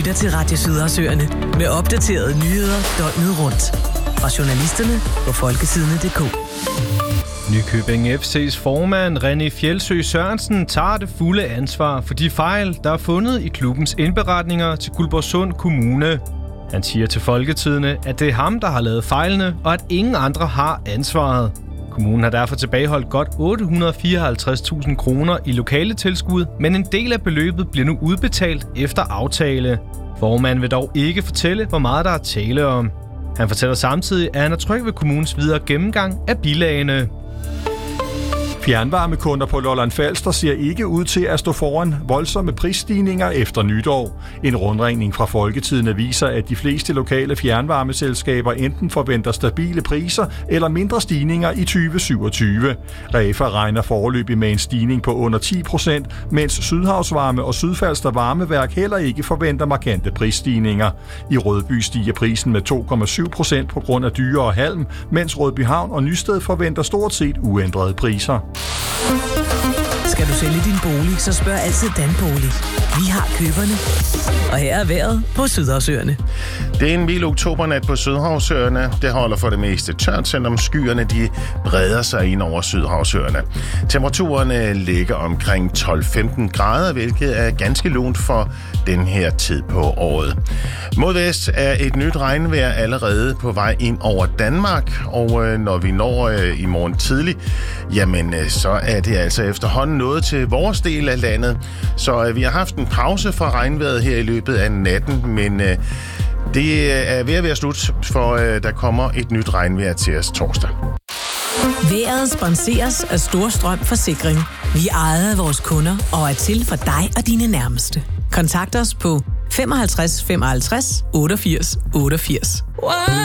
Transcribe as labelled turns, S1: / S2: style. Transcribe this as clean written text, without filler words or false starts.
S1: lytter til Radio Sydhavsøerne med opdaterede nyheder døgnet rundt. Fra journalisterne på folketidene.dk.
S2: Nykøbing FC's formand René Fjeldsø Sørensen tager det fulde ansvar for de fejl, der er fundet i klubbens indberetninger til Guldborgsund Kommune. Han siger til Folketidene, at det er ham, der har lavet fejlene, og at ingen andre har ansvaret. Kommunen har derfor tilbageholdt godt 854.000 kroner i lokale tilskud, men en del af beløbet bliver nu udbetalt efter aftale. Formanden vil dog ikke fortælle, hvor meget der er tale om. Han fortæller samtidig, at han er tryg ved kommunens videre gennemgang af bilagene.
S3: Fjernvarmekunder på Lolland Falster ser ikke ud til at stå foran voldsomme prisstigninger efter nytår. En rundringning fra Folketidene viser, at de fleste lokale fjernvarmeselskaber enten forventer stabile priser eller mindre stigninger i 2027. REFA regner foreløbig med en stigning på under 10%, mens Sydhavsvarme og Sydfalster Varmeværk heller ikke forventer markante prisstigninger. I Rødby stiger prisen med 2,7% på grund af dyrere halm, mens Rødbyhavn og Nysted forventer stort set uændrede priser.
S1: Skal du sælge din bolig, så spørg altid Danbolig. Vi har køberne. Og her er vejret på Sydhavsøerne.
S4: Det er en mild oktobernat på Sydhavsøerne. Det holder for det meste tørt, selvom skyerne de breder sig ind over Sydhavsøerne. Temperaturerne ligger omkring 12-15 grader, hvilket er ganske lunt for den her tid på året. Mod vest er et nyt regnvejr allerede på vej ind over Danmark, og når vi når i morgen tidlig, jamen så er det altså efterhånden nået til vores del af landet. Så vi har haft en pause fra regnvejret her i løbet af natten, men det er ved at være slut, for der kommer et nyt regnvejr til os torsdag.
S1: Vejret sponseres af Storstrøm Forsikring. Vi ejer af vores kunder og er til for dig og dine nærmeste. Kontakt os på 55 55 88 88.